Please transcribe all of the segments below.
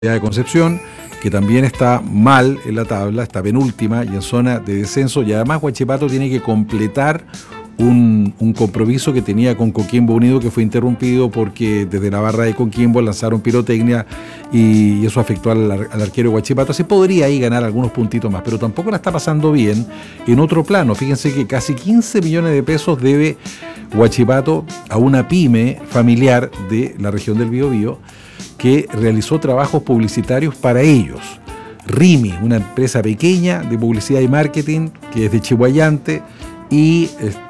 de Concepción, que también está mal en la tabla, está penúltima y en zona de descenso, y además Huachipato tiene que completar un compromiso que tenía con Coquimbo Unido, que fue interrumpido porque desde la barra de Coquimbo lanzaron pirotecnia y eso afectó al arquero de Huachipato. Así podría ahí ganar algunos puntitos más, pero tampoco la está pasando bien en otro plano. Fíjense que casi 15 millones de pesos debe Huachipato a una pyme familiar de la región del Biobío que realizó trabajos publicitarios para ellos. RIMI, una empresa pequeña de publicidad y marketing que es de Chihuayante, y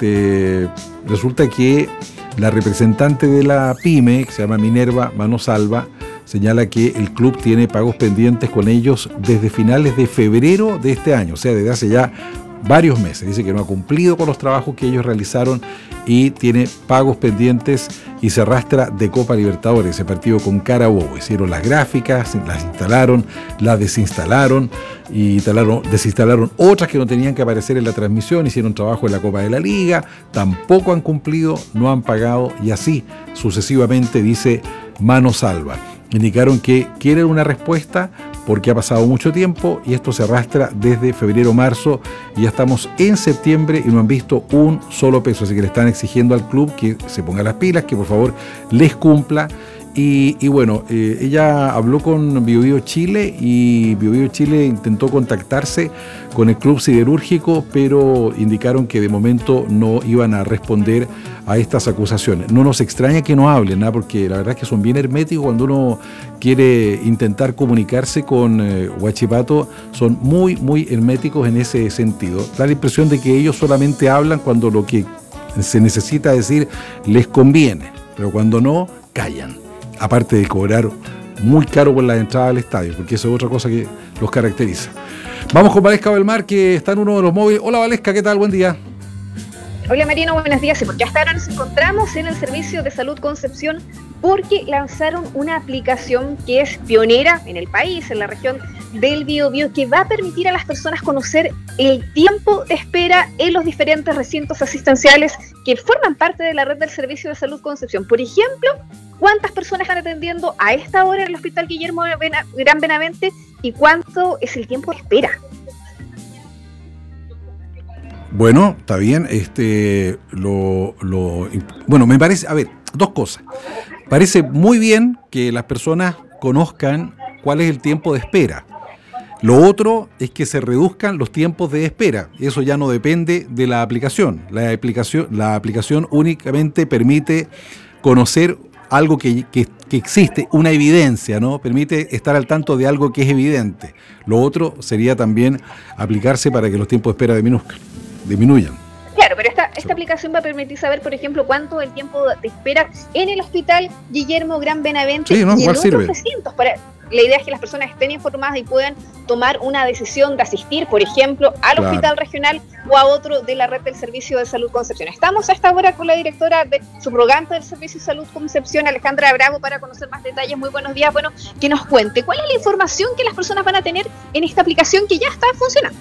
resulta que la representante de la pyme, que se llama Minerva Manosalva, señala que el club tiene pagos pendientes con ellos desde finales de febrero de este año, o sea, desde hace ya varios meses. Dice que no ha cumplido con los trabajos que ellos realizaron y tiene pagos pendientes y se arrastra de Copa Libertadores, ese partido con Carabobo. Hicieron las gráficas, las instalaron, las desinstalaron y desinstalaron otras que no tenían que aparecer en la transmisión, hicieron trabajo en la Copa de la Liga, tampoco han cumplido, no han pagado y así sucesivamente, dice Manosalva. Indicaron que quieren una respuesta porque ha pasado mucho tiempo y esto se arrastra desde febrero-marzo y ya estamos en septiembre y no han visto un solo peso, así que le están exigiendo al club que se ponga las pilas, que por favor les cumpla. Y bueno, ella habló con Biobío Chile y Biobío Chile intentó contactarse con el club siderúrgico, pero indicaron que de momento no iban a responder a estas acusaciones. No nos extraña que no hablen, porque la verdad es que son bien herméticos cuando uno quiere intentar comunicarse con Huachipato, son muy, muy herméticos en ese sentido. Da la impresión de que ellos solamente hablan cuando lo que se necesita decir les conviene, pero cuando no, callan. Aparte de cobrar muy caro por la entrada al estadio, porque eso es otra cosa que los caracteriza. Vamos con Valesca Belmar, que está en uno de los móviles. Hola Valesca, ¿qué tal? Buen día. Hola Marino, buenos días. Porque hasta ahora nos encontramos en el Servicio de Salud Concepción porque lanzaron una aplicación que es pionera en el país, en la región del Biobío, que va a permitir a las personas conocer el tiempo de espera en los diferentes recintos asistenciales que forman parte de la red del Servicio de Salud Concepción. Por ejemplo, cuántas personas están atendiendo a esta hora en el Hospital Guillermo Gran Benavente y cuánto es el tiempo de espera. Bueno, está bien. Bueno, me parece, a ver, dos cosas. Parece muy bien que las personas conozcan cuál es el tiempo de espera. Lo otro es que se reduzcan los tiempos de espera. Eso ya no depende de la aplicación. La aplicación únicamente permite conocer algo que existe, una evidencia, ¿no? Permite estar al tanto de algo que es evidente. Lo otro sería también aplicarse para que los tiempos de espera disminuyan. Claro, pero esta aplicación va a permitir saber, por ejemplo, cuánto es el tiempo de espera en el Hospital Guillermo Gran Benavente y en otros recintos. La idea es que las personas estén informadas y puedan tomar una decisión de asistir, por ejemplo, al hospital regional o a otro de la red del Servicio de Salud Concepción. Estamos a esta hora con la directora subrogante del Servicio de Salud Concepción, Alejandra Bravo, para conocer más detalles. Muy buenos días. Bueno, que nos cuente cuál es la información que las personas van a tener en esta aplicación que ya está funcionando.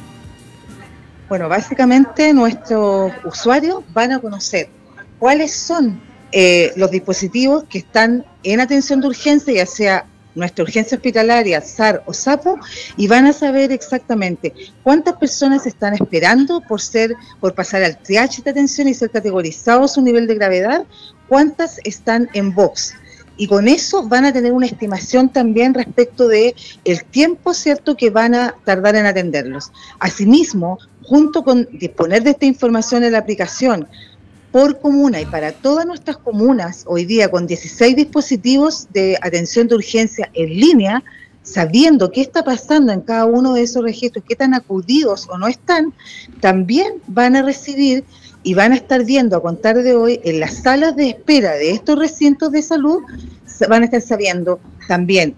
Bueno, básicamente nuestros usuarios van a conocer cuáles son los dispositivos que están en atención de urgencia, ya sea nuestra urgencia hospitalaria, SAR o SAPO, y van a saber exactamente cuántas personas están esperando por pasar al triage de atención y ser categorizados su nivel de gravedad, cuántas están en box. Y con eso van a tener una estimación también respecto de el tiempo, ¿cierto?, que van a tardar en atenderlos. Asimismo, junto con disponer de esta información en la aplicación por comuna y para todas nuestras comunas, hoy día con 16 dispositivos de atención de urgencia en línea, sabiendo qué está pasando en cada uno de esos registros, qué tan acudidos o no están, también van a recibir y van a estar viendo a contar de hoy en las salas de espera de estos recintos de salud, van a estar sabiendo también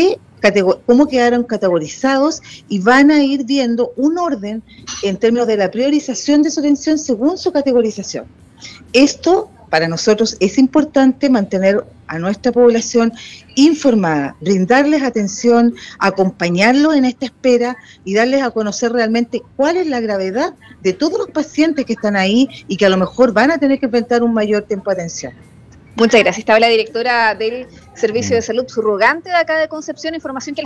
cómo quedaron categorizados y van a ir viendo un orden en términos de la priorización de su atención según su categorización. Esto para nosotros es importante, mantener a nuestra población informada, brindarles atención, acompañarlos en esta espera y darles a conocer realmente cuál es la gravedad de todos los pacientes que están ahí y que a lo mejor van a tener que enfrentar un mayor tiempo de atención. Muchas gracias. Estaba la directora del Servicio de Salud Subrogante de acá de Concepción, información que